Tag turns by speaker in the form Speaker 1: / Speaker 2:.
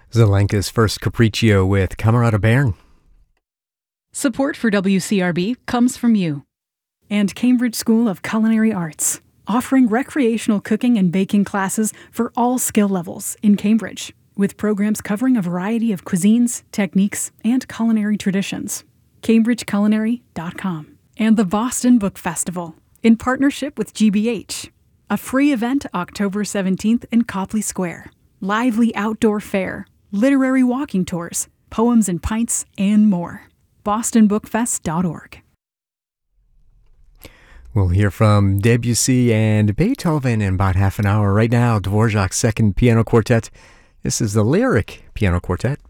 Speaker 1: Zelenka's first Capriccio with Camerata Bern.
Speaker 2: Support for WCRB comes from you and Cambridge School of Culinary Arts, offering recreational cooking and baking classes for all skill levels in Cambridge, with programs covering a variety of cuisines, techniques, and culinary traditions. CambridgeCulinary.com. And the Boston Book Festival, in partnership with GBH. A free event October 17th in Copley Square. Lively outdoor fair, literary walking tours, poems and pints, and more. BostonBookFest.org.
Speaker 1: We'll hear from Debussy and Beethoven in about half an hour. Right now, Dvorak's Second Piano Quartet. This is the Lyric Piano Quartet.